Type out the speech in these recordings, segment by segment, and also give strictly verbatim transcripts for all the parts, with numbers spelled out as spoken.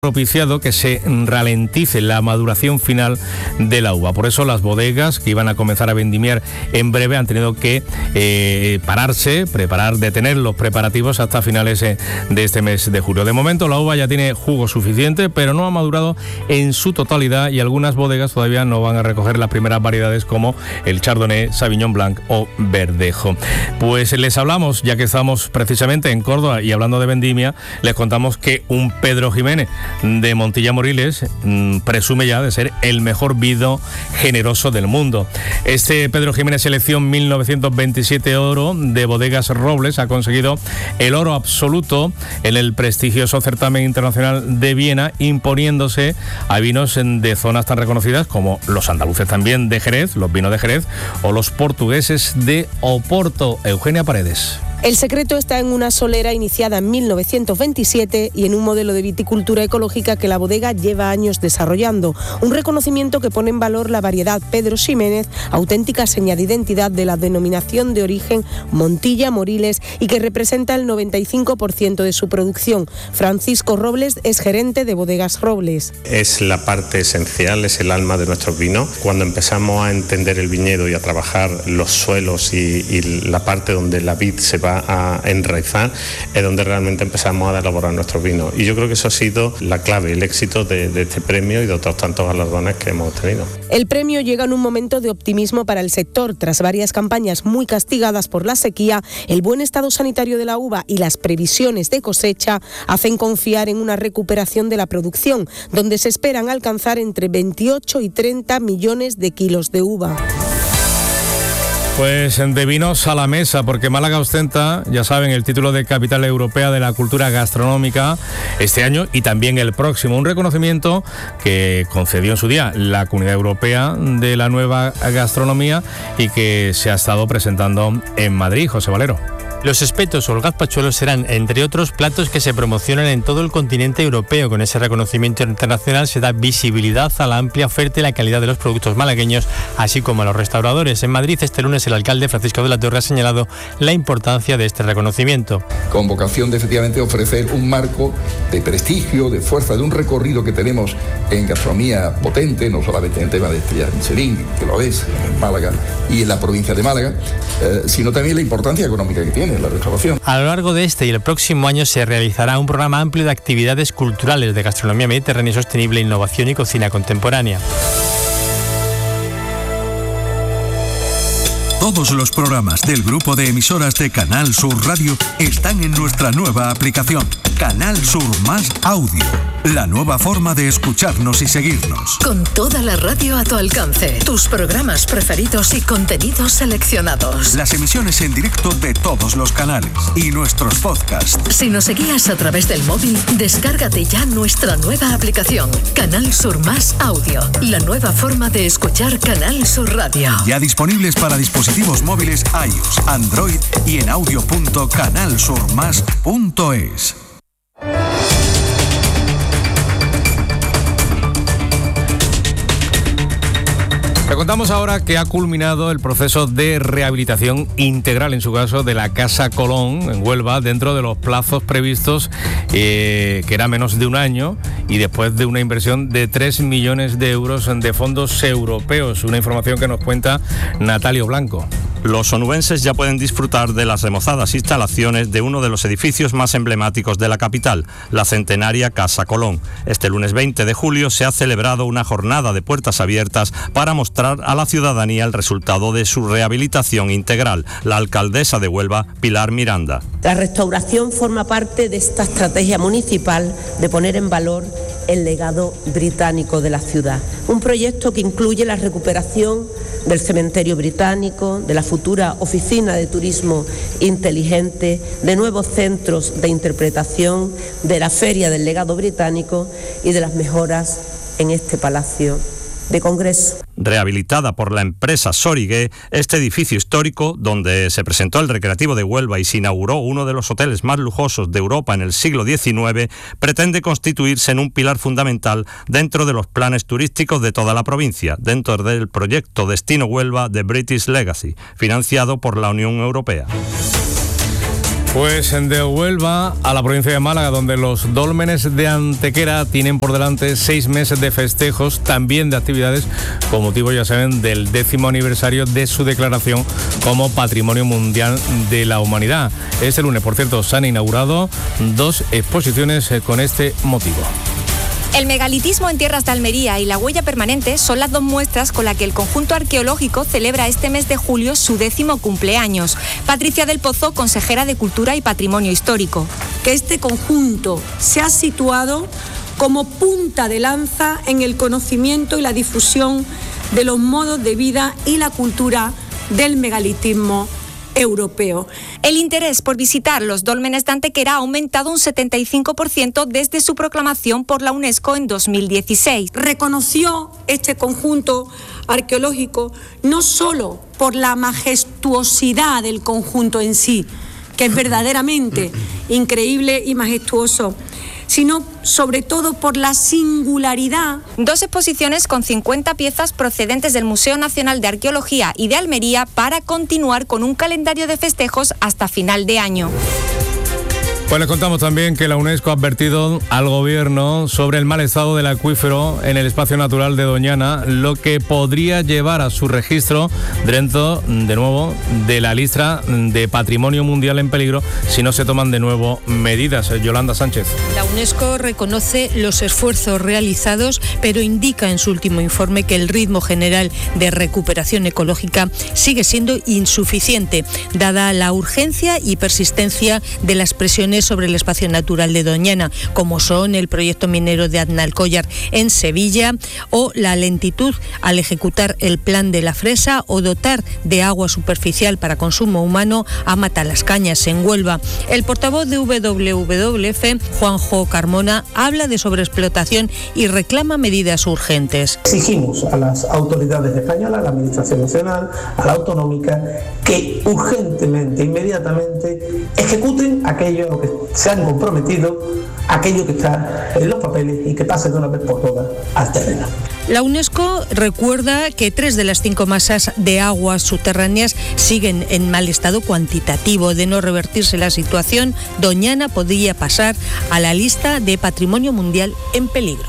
propiciado que se ralentice la maduración final de la uva. Por eso las bodegas que iban a comenzar a vendimiar en breve han tenido que eh, pararse, preparar, detener los preparativos hasta finales eh, de este mes de julio. De momento la uva ya tiene jugo suficiente, pero no ha madurado en su totalidad y algunas bodegas todavía no van a recoger las primeras variedades como el Chardonnay, Sauvignon Blanc o Verdejo. Pues les hablamos, ya que estamos precisamente en Córdoba y hablando de vendimia, les contamos que un Pedro Ximénez de Montilla Moriles mmm, presume ya de ser el mejor vino generoso del mundo. Este Pedro Ximénez Selección mil novecientos veintisiete oro de Bodegas Robles ha conseguido el oro absoluto en el prestigioso certamen internacional de Viena, imponiéndose a vinos de zonas tan reconocidas como los andaluces también de Jerez, los vinos de Jerez, o los portugueses de Oporto. Eugenia Paredes. El secreto está en una solera iniciada en mil novecientos veintisiete y en un modelo de viticultura ecológica que la bodega lleva años desarrollando. Un reconocimiento que pone en valor la variedad Pedro Ximénez, auténtica seña de identidad de la denominación de origen Montilla Moriles y que representa el noventa y cinco por ciento de su producción. Francisco Robles es gerente de Bodegas Robles. Es la parte esencial, es el alma de nuestros vinos. Cuando empezamos a entender el viñedo y a trabajar los suelos y, y la parte donde la vid se va a enraizar, es donde realmente empezamos a elaborar nuestros vinos. Y yo creo que eso ha sido la clave, el éxito de, de este premio y de otros tantos galardones que hemos obtenido. El premio llega en un momento de optimismo para el sector. Tras varias campañas muy castigadas por la sequía, el buen estado sanitario de la uva y las previsiones de cosecha hacen confiar en una recuperación de la producción, donde se esperan alcanzar entre veintiocho y treinta millones de kilos de uva. Pues de vinos a la mesa, porque Málaga ostenta, ya saben, el título de Capital Europea de la Cultura Gastronómica este año y también el próximo. Un reconocimiento que concedió en su día la Comunidad Europea de la Nueva Gastronomía y que se ha estado presentando en Madrid. José Valero. Los espetos o el gazpachuelo serán, entre otros, platos que se promocionan en todo el continente europeo. Con ese reconocimiento internacional se da visibilidad a la amplia oferta y la calidad de los productos malagueños, así como a los restauradores. En Madrid, este lunes, el alcalde Francisco de la Torre ha señalado la importancia de este reconocimiento. Con vocación de, efectivamente, ofrecer un marco de prestigio, de fuerza, de un recorrido que tenemos en gastronomía potente, no solamente en el tema de estrellas Michelin, que lo es en Málaga y en la provincia de Málaga, eh, sino también la importancia económica que tiene la restauración. A lo largo de este y el próximo año se realizará un programa amplio de actividades culturales de gastronomía mediterránea sostenible, innovación y cocina contemporánea. Todos los programas del grupo de emisoras de Canal Sur Radio están en nuestra nueva aplicación, Canal Sur Más Audio. La nueva forma de escucharnos y seguirnos. Con toda la radio a tu alcance, tus programas preferidos y contenidos seleccionados. Las emisiones en directo de todos los canales y nuestros podcasts. Si nos seguías a través del móvil, descárgate ya nuestra nueva aplicación, Canal Sur Más Audio. La nueva forma de escuchar Canal Sur Radio. Ya disponibles para dispositivos móviles iOS, Android y en audio punto canal sur más punto es. Le contamos ahora que ha culminado el proceso de rehabilitación integral, en su caso, de la Casa Colón en Huelva, dentro de los plazos previstos, eh, que era menos de un año, y después de una inversión de tres millones de euros de fondos europeos. Una información que nos cuenta Natalio Blanco. Los onubenses ya pueden disfrutar de las remozadas instalaciones de uno de los edificios más emblemáticos de la capital, la centenaria Casa Colón. Este lunes veinte de julio se ha celebrado una jornada de puertas abiertas para mostrar a la ciudadanía el resultado de su rehabilitación integral. La alcaldesa de Huelva, Pilar Miranda. La restauración forma parte de esta estrategia municipal de poner en valor el legado británico de la ciudad. Un proyecto que incluye la recuperación del cementerio británico, de la futura oficina de turismo inteligente, de nuevos centros de interpretación, de la feria del legado británico y de las mejoras en este palacio de Congreso. Rehabilitada por la empresa Sorigué, este edificio histórico, donde se presentó el Recreativo de Huelva y se inauguró uno de los hoteles más lujosos de Europa en el siglo diecinueve, pretende constituirse en un pilar fundamental dentro de los planes turísticos de toda la provincia, dentro del proyecto Destino Huelva de British Legacy, financiado por la Unión Europea. Pues de Huelva a la provincia de Málaga, donde los dólmenes de Antequera tienen por delante seis meses de festejos, también de actividades, con motivo, ya saben, del décimo aniversario de su declaración como Patrimonio Mundial de la Humanidad. Este lunes, por cierto, se han inaugurado dos exposiciones con este motivo. El megalitismo en tierras de Almería y la huella permanente son las dos muestras con las que el conjunto arqueológico celebra este mes de julio su décimo cumpleaños. Patricia del Pozo, consejera de Cultura y Patrimonio Histórico. Que este conjunto se ha situado como punta de lanza en el conocimiento y la difusión de los modos de vida y la cultura del megalitismo europeo. El interés por visitar los dólmenes de Antequera ha aumentado un setenta y cinco por ciento desde su proclamación por la UNESCO en dos mil dieciséis. Reconoció este conjunto arqueológico no solo por la majestuosidad del conjunto en sí, que es verdaderamente increíble y majestuoso, sino sobre todo por la singularidad. Dos exposiciones con cincuenta piezas procedentes del Museo Nacional de Arqueología y de Almería para continuar con un calendario de festejos hasta final de año. Pues les contamos también que la UNESCO ha advertido al gobierno sobre el mal estado del acuífero en el espacio natural de Doñana, lo que podría llevar a su registro dentro, de nuevo, de la lista de Patrimonio Mundial en peligro si no se toman de nuevo medidas. Yolanda Sánchez. La UNESCO reconoce los esfuerzos realizados, pero indica en su último informe que el ritmo general de recuperación ecológica sigue siendo insuficiente, dada la urgencia y persistencia de las presiones sobre el espacio natural de Doñana, como son el proyecto minero de Aznalcóllar en Sevilla o la lentitud al ejecutar el plan de la Fresa o dotar de agua superficial para consumo humano a Matalascañas en Huelva. El portavoz de W W F, Juanjo Carmona, habla de sobreexplotación y reclama medidas urgentes. Exigimos a las autoridades españolas, a la Administración Nacional, a la autonómica, que urgentemente, inmediatamente, ejecuten aquello a lo que se han comprometido, aquello que está en los papeles y que pase de una vez por todas al terreno. La UNESCO recuerda que tres de las cinco masas de aguas subterráneas siguen en mal estado cuantitativo. De no revertirse la situación, Doñana podría pasar a la lista de Patrimonio Mundial en peligro.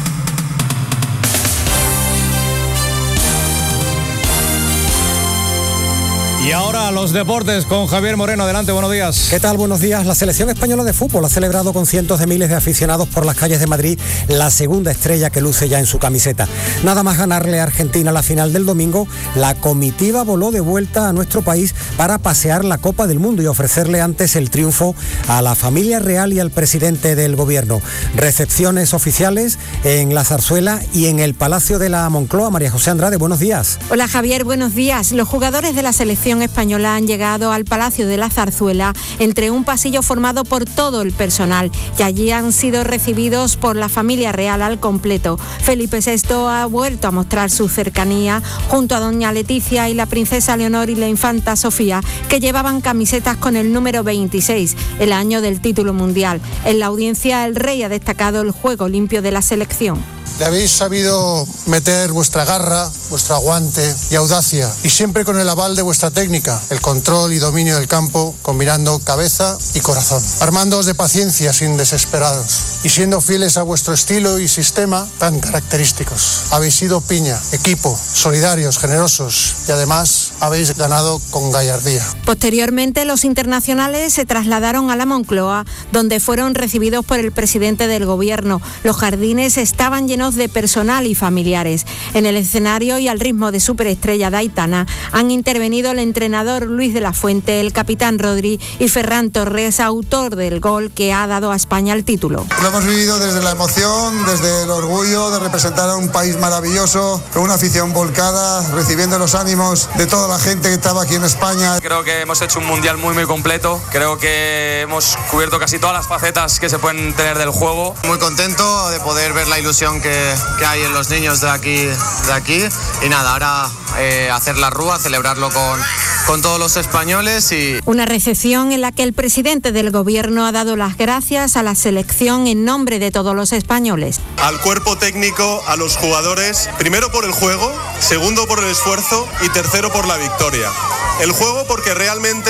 Y ahora los deportes con Javier Moreno. Adelante, buenos días. ¿Qué tal? Buenos días. La selección española de fútbol ha celebrado con cientos de miles de aficionados por las calles de Madrid la segunda estrella que luce ya en su camiseta. Nada más ganarle a Argentina la final del domingo, la comitiva voló de vuelta a nuestro país para pasear la Copa del Mundo y ofrecerle antes el triunfo a la familia real y al presidente del gobierno. Recepciones oficiales en la Zarzuela y en el Palacio de la Moncloa. María José Andrade, buenos días. Hola Javier, buenos días. Los jugadores de la selección española han llegado al Palacio de la Zarzuela entre un pasillo formado por todo el personal y allí han sido recibidos por la familia real al completo. Felipe sexto ha vuelto a mostrar su cercanía junto a doña Leticia y la princesa Leonor y la infanta Sofía, que llevaban camisetas con el número veintiséis, el año del título mundial. En la audiencia el rey ha destacado el juego limpio de la selección. Le habéis sabido meter vuestra garra, vuestro aguante y audacia, y siempre con el aval de vuestra técnica, el control y dominio del campo, combinando cabeza y corazón. Armándoos de paciencia sin desesperados y siendo fieles a vuestro estilo y sistema tan característicos. Habéis sido piña, equipo, solidarios, generosos y además habéis ganado con gallardía. Posteriormente, los internacionales se trasladaron a la Moncloa, donde fueron recibidos por el presidente del gobierno. Los jardines estaban llenos de personal y familiares. En el escenario y al ritmo de superestrella de Aitana han intervenido el entrenador Luis de la Fuente, el capitán Rodri y Ferran Torres, autor del gol que ha dado a España el título. Lo hemos vivido desde la emoción, desde el orgullo de representar a un país maravilloso, con una afición volcada, recibiendo los ánimos de toda la gente que estaba aquí en España. Creo que hemos hecho un mundial muy muy completo, creo que hemos cubierto casi todas las facetas que se pueden tener del juego. Muy contento de poder ver la ilusión que Que, que hay en los niños de aquí, de aquí. Y nada, ahora eh, hacer la rúa, celebrarlo con, con todos los españoles. Y una recepción en la que el presidente del gobierno ha dado las gracias a la selección en nombre de todos los españoles. Al cuerpo técnico, a los jugadores, primero por el juego, segundo por el esfuerzo y tercero por la victoria. El juego porque realmente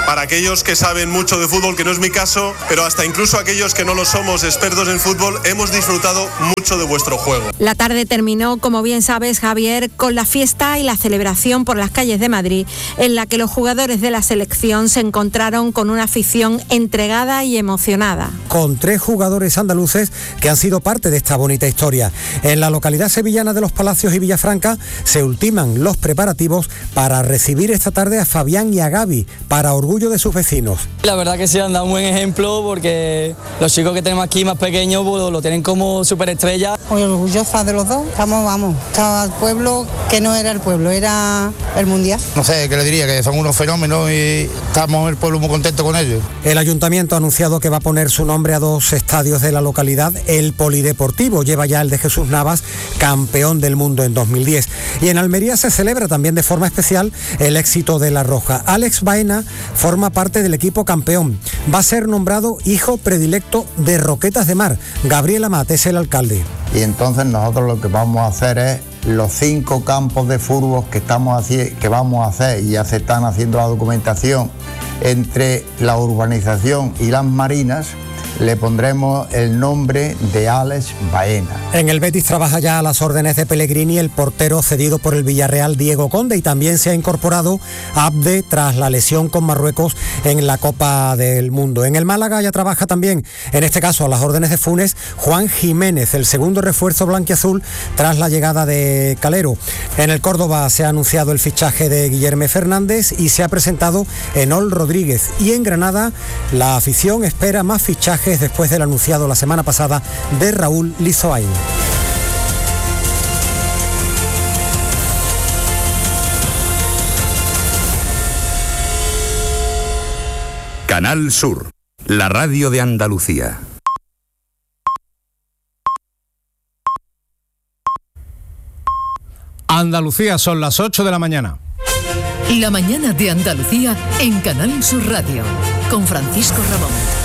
para aquellos que saben mucho de fútbol, que no es mi caso, pero hasta incluso aquellos que no lo somos expertos en fútbol, hemos disfrutado mucho de vuestro juego. La tarde terminó, como bien sabes, Javier, con la fiesta y la celebración por las calles de Madrid, en la que los jugadores de la selección se encontraron con una afición entregada y emocionada. Con tres jugadores andaluces que han sido parte de esta bonita historia. En la localidad sevillana de Los Palacios y Villafranca se ultiman los preparativos para recibir esta tarde a Fabián y a Gaby, para orgullo de sus vecinos. La verdad que sí han dado un buen ejemplo, porque los chicos que tenemos aquí más pequeños pues, lo tienen como superestrella. Muy orgullosa de los dos. Estamos, vamos, estaba el pueblo que no era el pueblo, era el mundial. No sé, ¿qué le diría? Que son unos fenómenos y estamos el pueblo muy contento con ellos. El ayuntamiento ha anunciado que va a poner su nombre a dos estadios de la localidad. El Polideportivo lleva ya el de Jesús Navas, campeón del mundo en dos mil diez. Y en Almería se celebra también de forma especial el éxito de La Roja. Alex Baena forma parte del equipo campeón. Va a ser nombrado hijo predilecto de Roquetas de Mar. Gabriel Amat es el alcalde. Y entonces nosotros lo que vamos a hacer es los cinco campos de fútbol que, estamos haci- que vamos a hacer, y ya se están haciendo la documentación entre la urbanización y las marinas, le pondremos el nombre de Alex Baena. En el Betis trabaja ya a las órdenes de Pellegrini el portero cedido por el Villarreal Diego Conde, y también se ha incorporado Abde tras la lesión con Marruecos en la Copa del Mundo. En el Málaga ya trabaja también, en este caso a las órdenes de Funes, Juan Jiménez, el segundo refuerzo blanquiazul tras la llegada de Calero. En el Córdoba se ha anunciado el fichaje de Guillermo Fernández y se ha presentado Enol Rodríguez, y en Granada la afición espera más fichajes después del anunciado la semana pasada de Raúl Lizoain. Canal Sur, la radio de Andalucía. Andalucía, son las ocho de la mañana. La mañana de Andalucía en Canal Sur Radio, con Francisco Ramón.